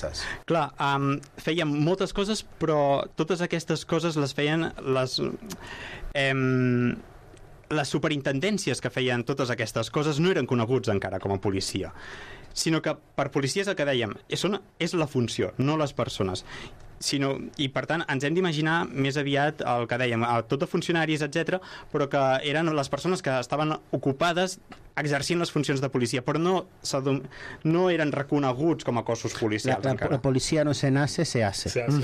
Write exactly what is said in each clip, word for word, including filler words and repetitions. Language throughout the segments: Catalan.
Clar, um, fèiem moltes coses, però totes aquestes coses les feien les... Um, les superintendències que feien totes aquestes coses no eren coneguts encara com a policia, sinó que per policia és el que dèiem, és, una, és la funció, no les persones. Sinó, i per tant ens hem d'imaginar més aviat el que dèiem, tot de funcionaris, etcètera, però que eren les persones que estaven ocupades exercint les funcions de policia, però no, no eren reconeguts com a cossos policials. La, la, la policia no se nace, se hace. Se hace.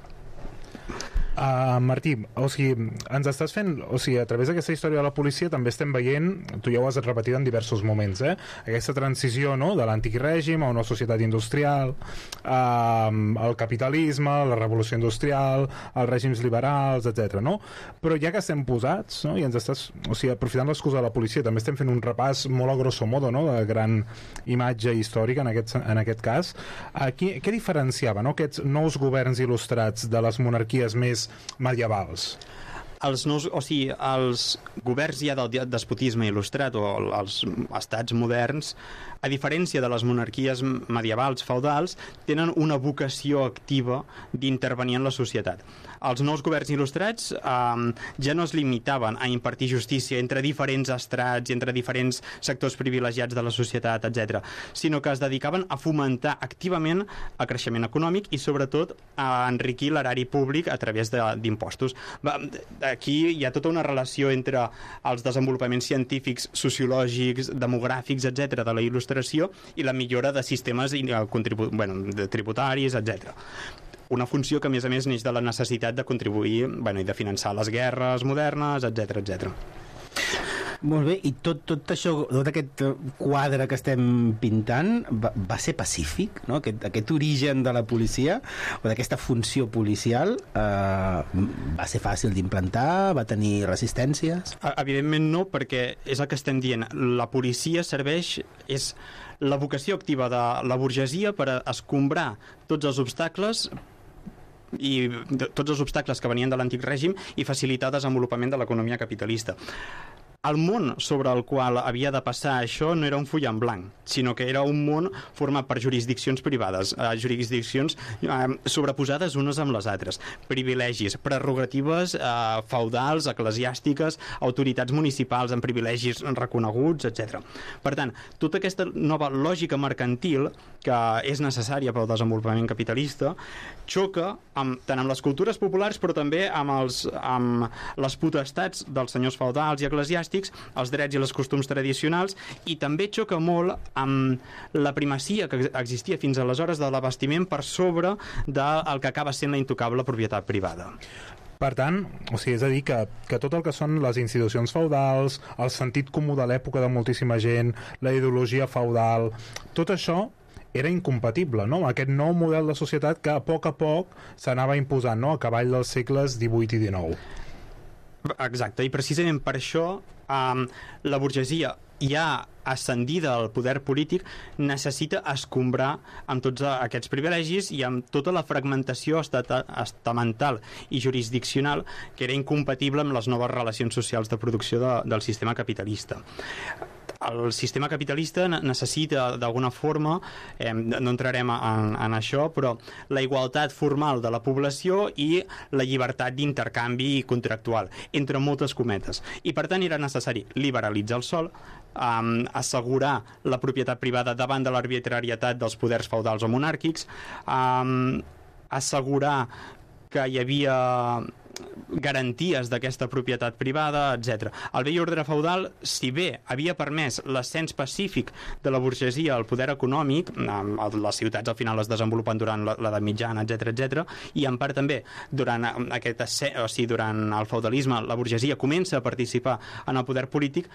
Uh, Martí, o sigui, ens estàs fent, o sigui, a través d'aquesta història de la policia també estem veient, tu ja ho has repetit en diversos moments, eh? Aquesta transició, no?, de l'antic règim a una societat industrial, uh, el capitalisme, la revolució industrial, els règims liberals, etcètera, no? Però ja que estem posats, no?, i ens estàs, o sigui, aprofitant l'excusa de la policia, també estem fent un repàs molt a grosso modo, no?, de gran imatge històrica en aquest, en aquest cas. Aquí, què diferenciava, no?, aquests nous governs il·lustrats de les monarquies més medievals? Els nous, o sigui, els governs ja del despotisme il·lustrat o els estats moderns, a diferència de les monarquies medievals feudals, tenen una vocació activa d'intervenir en la societat. Els nous governs il·lustrats eh, ja no es limitaven a impartir justícia entre diferents estrats i entre diferents sectors privilegiats de la societat, etcètera, sinó que es dedicaven a fomentar activament el creixement econòmic i sobretot a enriquir l'erari públic a través d'impostos. Aquí hi ha tota una relació entre els desenvolupaments científics, sociològics, demogràfics, etcètera, de la il·lustració i la millora de sistemes contribu- bueno, de tributaris, etcètera. Una funció que, a més a més, neix de la necessitat de contribuir, bueno, i de finançar les guerres modernes, etcètera, etcètera. Molt bé, i tot, tot això, tot aquest quadre que estem pintant va, va ser pacífic, no? Aquest, aquest origen de la policia o d'aquesta funció policial eh, va ser fàcil d'implantar, va tenir resistències? Evidentment no, perquè és el que estem dient, la policia serveix, és la vocació activa de la burgesia per a escombrar tots els obstacles i tots els obstacles que venien de l'antic règim i facilitar el desenvolupament de l'economia capitalista. El món sobre el qual havia de passar això no era un full en blanc, sinó que era un món format per jurisdiccions privades, eh, jurisdiccions eh, sobreposades unes amb les altres, privilegis, prerrogatives eh, feudals, eclesiàstiques, autoritats municipals amb privilegis reconeguts, etcètera. Per tant, tota aquesta nova lògica mercantil que és necessària pel desenvolupament capitalista xoca amb, tant amb les cultures populars però també amb, els, amb les potestats dels senyors feudals i eclesiàstics, els drets i les costums tradicionals, i també xoca molt amb la primacia que existia fins aleshores de l'abastiment per sobre del que acaba sent la intocable propietat privada. Per tant, o sigui, és a dir que, que tot el que són les institucions feudals, el sentit comú de l'època de moltíssima gent, la ideologia feudal, tot això era incompatible, no?, aquest nou model de societat que a poc a poc s'anava imposant, no?, a cavall dels segles divuit i dinou. Exacte, i precisament per això um, la burgesia ja ascendida al poder polític necessita escombrar amb tots aquests privilegis i amb tota la fragmentació estamental i jurisdiccional que era incompatible amb les noves relacions socials de producció de, del sistema capitalista. El sistema capitalista necessita d'alguna forma, eh, no entrarem en, en això, però la igualtat formal de la població i la llibertat d'intercanvi contractual, entre moltes cometes. I per tant era necessari liberalitzar el sòl, eh, assegurar la propietat privada davant de l'arbitrarietat dels poders feudals o monàrquics, eh, assegurar que hi havia garanties d'aquesta propietat privada, etcètera. El vell ordre feudal, si bé havia permès l'ascens pacífic de la burgesia al poder econòmic, les ciutats al final es desenvolupen durant l'edat mitjana, etcètera, etcètera, i en part també durant aquest ascens, o sigui, durant el feudalisme la burgesia comença a participar en el poder polític,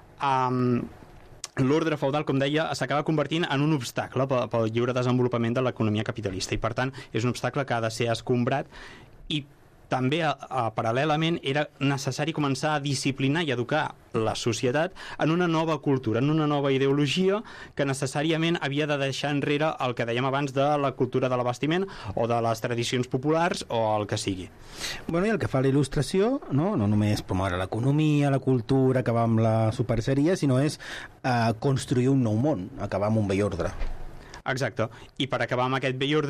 um, l'ordre feudal, com deia, s'acaba convertint en un obstacle pel, pel lliure desenvolupament de l'economia capitalista, i per tant és un obstacle que ha de ser escombrat. I també, a, a, paral·lelament, era necessari començar a disciplinar i educar la societat en una nova cultura, en una nova ideologia que necessàriament havia de deixar enrere el que dèiem abans de la cultura de l'abastiment o de les tradicions populars o el que sigui. Bueno, i el que fa la il·lustració, no, no només promoure l'economia, la cultura, acabar amb la superseria, sinó és eh, construir un nou món, acabar amb un vell ordre. Exacte. I per acabar amb aquest vell ordre